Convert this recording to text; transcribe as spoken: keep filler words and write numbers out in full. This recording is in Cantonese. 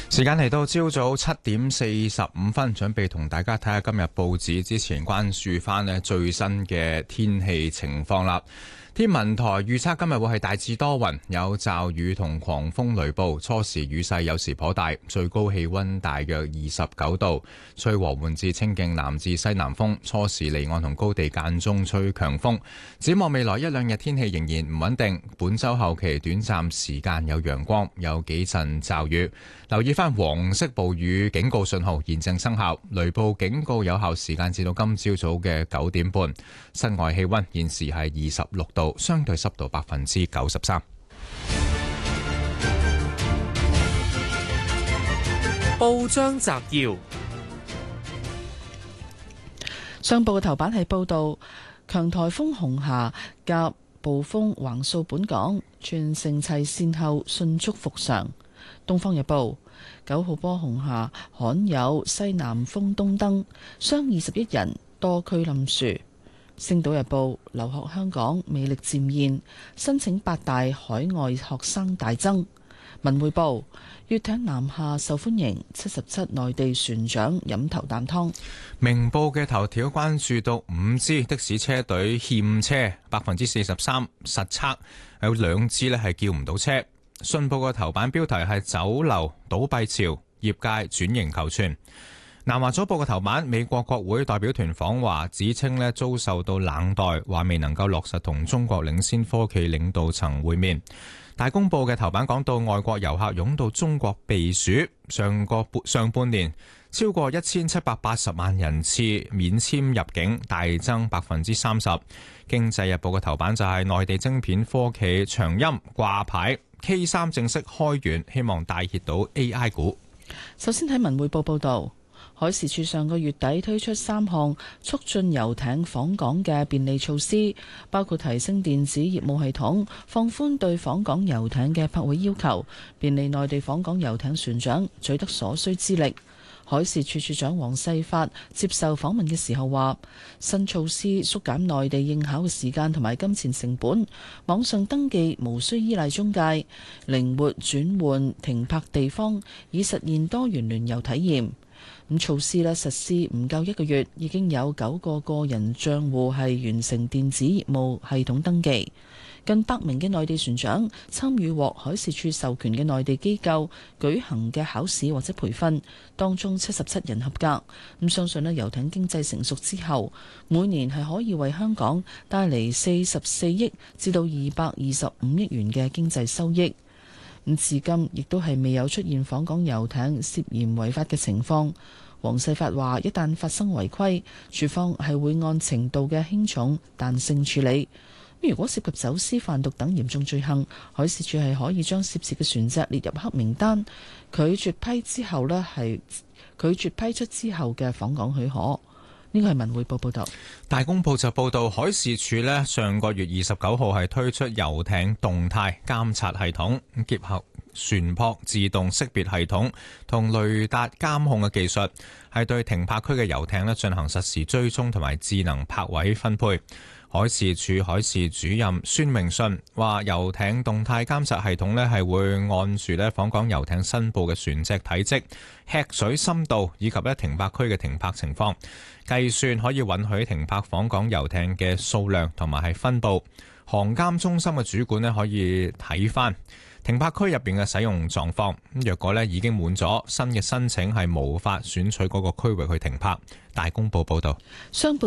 時間嚟到朝早七點四十五分，準備同大家睇下今日報紙之前關注翻呢最新嘅天氣情況啦。天文台預測今日會係大致多雲，有驟雨同狂風雷暴，初時雨勢有時頗大，最高氣溫大約二十九度，吹和緩至清勁南至西南風，初時離岸同高地間中吹強風。展望未來一兩日天氣仍然唔穩定，本週後期短暫時間有陽光，有幾陣驟雨。留意翻黃色暴雨警告信號現正生效，雷暴警告有效時間至到今朝早嘅九點半。室外氣溫現時係二十六度，相對濕度百分之九十三。 報章摘要： 上報嘅頭版係報道強颱風紅霞夾暴風橫掃本港，全城齊善後迅速復常。東方日報九號波紅霞罕有西南風東登，傷二十一人，多區冧樹。星島日報留學香港魅力漸現，申請八大海外學生大增。文匯報粵艇南下受歡迎，七十七內地船長飲頭啖湯。 明報嘅頭條關注到五支的士車隊欠車，百分之四十三實測有兩支呢係叫唔到車。信報嘅頭版標題係酒樓倒閉潮，業界轉型求存。南華早報嘅頭版，美國國會代表團訪華，指稱呢遭受到冷待，話未能夠落實同中國領先科技領導層會面。大公報嘅頭版講到外國遊客湧到中國避暑，上個上半年超過一千七百八十萬人次免簽入境，大增百分之三十。經濟日報嘅頭版就係內地晶片科企長鑫掛牌 K 三正式開源，希望帶挈到 A I 股。 首先睇文匯報報道。海事處上個月底推出三項促進遊艇訪港嘅便利措施，包括提升電子業務系統、放寬對訪港遊艇嘅泊位要求、便利內地訪港遊艇船長取得所需資歷。海事處處長黃世發接受訪問嘅時候話，新措施縮減內地應考嘅時間同埋金錢成本，網上登記無需依賴中介，靈活轉換停泊地方，以實現多元聯遊體驗。咁措施咧實施唔夠一個月，已經有九個個人賬戶係完成電子業務系統登記。近百名嘅內地船長參與獲海事處授權嘅內地機構舉行嘅考試或者培訓，當中七十七人合格。咁相信咧遊艇經濟成熟之後，每年係可以為香港帶嚟四十四億至到二百二十五億元嘅經濟收益。咁至今亦都係未有出現訪港遊艇涉嫌違法嘅情況。黃世發話：一旦發生違規，處方係會按程度嘅輕重彈性處理。如果涉及走私、販毒等嚴重罪行，海事處係可以將涉事嘅船隻列入黑名單，拒絕批之後呢係拒絕批出之後嘅訪港許可。呢個係文匯報報道。 大公報就報道，海事處呢上個月二十九號係推出遊艇動態監察系統，結合船舶自動識別系統同雷達監控嘅技術，係對停泊區嘅遊艇呢進行實時追蹤同埋智能泊位分配。海事處海事主任孫明信話，遊艇動態監察系統呢係會按住呢訪港遊艇申報嘅船隻體積、吃水深度以及呢停泊區嘅停泊情況，計算可以允許停泊訪港遊艇嘅數量同埋係分佈。航監中心嘅主管呢可以睇返停泊區入邊嘅使用狀況，若果呢已經滿咗，新嘅申請係無法選取嗰個區域去停泊。大公報報道。 商報